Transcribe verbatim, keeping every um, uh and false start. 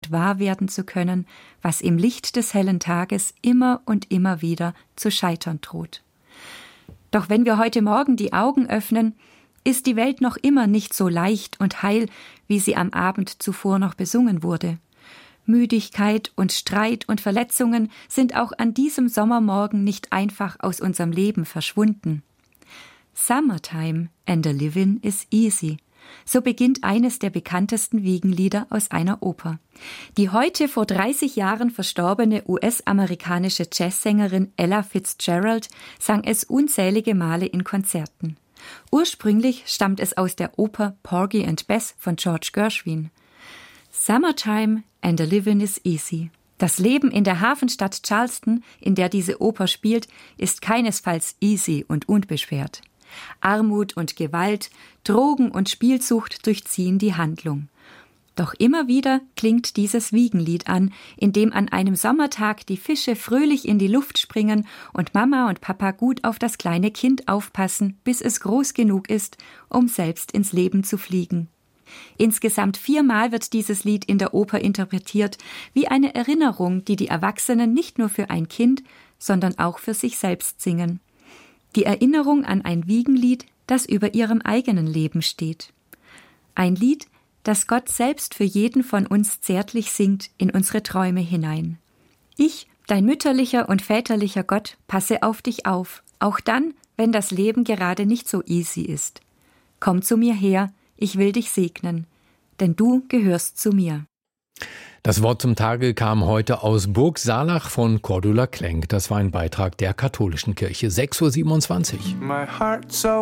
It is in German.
Wahrheit wahr werden zu können, was im Licht des hellen Tages immer und immer wieder zu scheitern droht. Doch wenn wir heute Morgen die Augen öffnen, ist die Welt noch immer nicht so leicht und heil, wie sie am Abend zuvor noch besungen wurde. Müdigkeit und Streit und Verletzungen sind auch an diesem Sommermorgen nicht einfach aus unserem Leben verschwunden. Summertime and the living is easy. So beginnt eines der bekanntesten Wiegenlieder aus einer Oper. Die heute vor dreißig Jahren verstorbene U S-amerikanische Jazzsängerin Ella Fitzgerald sang es unzählige Male in Konzerten. Ursprünglich stammt es aus der Oper Porgy and Bess von George Gershwin. Summertime and the living is easy. Das Leben in der Hafenstadt Charleston, in der diese Oper spielt, ist keinesfalls easy und unbeschwert. Armut und Gewalt, Drogen und Spielsucht durchziehen die Handlung. Doch immer wieder klingt dieses Wiegenlied an, in dem an einem Sommertag die Fische fröhlich in die Luft springen und Mama und Papa gut auf das kleine Kind aufpassen, bis es groß genug ist, um selbst ins Leben zu fliegen. Insgesamt viermal wird dieses Lied in der Oper interpretiert, wie eine Erinnerung, die die Erwachsenen nicht nur für ein Kind, sondern auch für sich selbst singen. Die Erinnerung an ein Wiegenlied, das über ihrem eigenen Leben steht. Ein Lied, das Gott selbst für jeden von uns zärtlich singt in unsere Träume hinein. Ich, dein mütterlicher und väterlicher Gott, passe auf dich auf, auch dann, wenn das Leben gerade nicht so easy ist. Komm zu mir her, ich will dich segnen, denn du gehörst zu mir. Das Wort zum Tage kam heute aus Burg Saalach von Cordula Klenk. Das war ein Beitrag der katholischen Kirche. sechs Uhr siebenundzwanzig.